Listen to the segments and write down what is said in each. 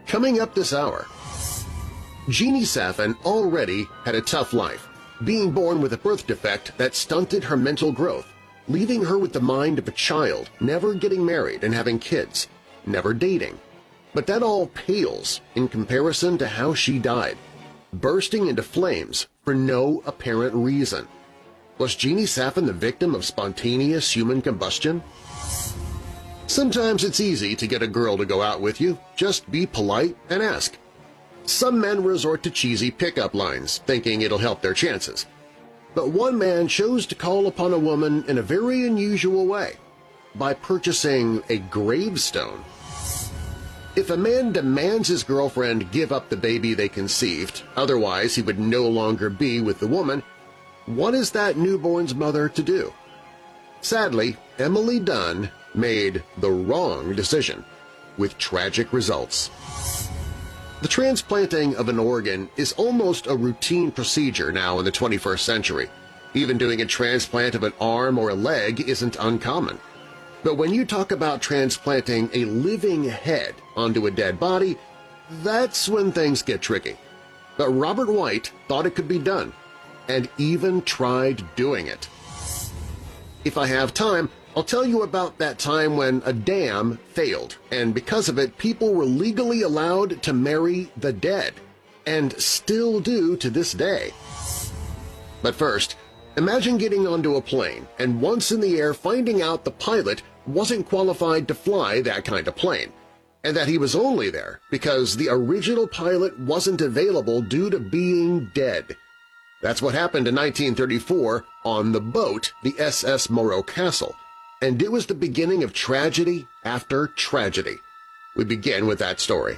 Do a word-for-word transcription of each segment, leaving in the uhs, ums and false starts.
Coming up this hour, Jeannie Safin already had a tough life, being born with a birth defect that stunted her mental growth, leaving her with the mind of a child, never getting married and having kids, never dating. But that all pales in comparison to how she died, bursting into flames for no apparent reason. Was Jeannie Safin the victim of spontaneous human combustion? Sometimes it's easy to get a girl to go out with you. Just be polite and ask. Some men resort to cheesy pickup lines, thinking it'll help their chances. But one man chose to call upon a woman in a very unusual way, by purchasing a gravestone. If a man demands his girlfriend give up the baby they conceived, otherwise he would no longer be with the woman, what is that newborn's mother to do? Sadly, Emily Dunn made the wrong decision, with tragic results. The transplanting of an organ is almost a routine procedure now in the twenty-first century. Even doing a transplant of an arm or a leg isn't uncommon. But when you talk about transplanting a living head onto a dead body, that's when things get tricky. But Robert White thought it could be done, and even tried doing it. If I have time, I'll tell you about that time when a dam failed, and because of it, people were legally allowed to marry the dead, and still do to this day. But first, imagine getting onto a plane and once in the air finding out the pilot wasn't qualified to fly that kind of plane, and that he was only there because the original pilot wasn't available due to being dead. That's what happened in nineteen thirty-four on the boat, the S S Morro Castle, and it was the beginning of tragedy after tragedy. We begin with that story.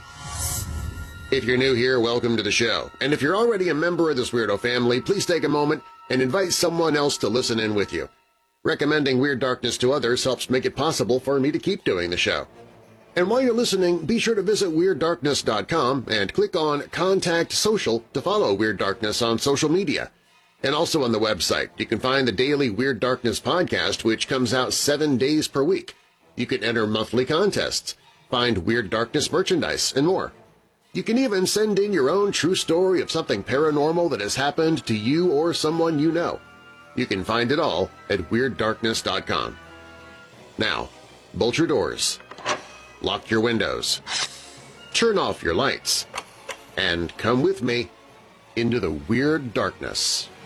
If you're new here, welcome to the show, and if you're already a member of this weirdo family, please take a moment and invite someone else to listen in with you. Recommending Weird Darkness to others helps make it possible for me to keep doing the show. And while you're listening, be sure to visit Weird Darkness dot com and click on Contact Social to follow Weird Darkness on social media. And also on the website, you can find the daily Weird Darkness podcast, which comes out seven days per week. You can enter monthly contests, find Weird Darkness merchandise, and more. You can even send in your own true story of something paranormal that has happened to you or someone you know. You can find it all at Weird Darkness dot com. Now, bolt your doors, lock your windows, turn off your lights, and come with me into the Weird Darkness.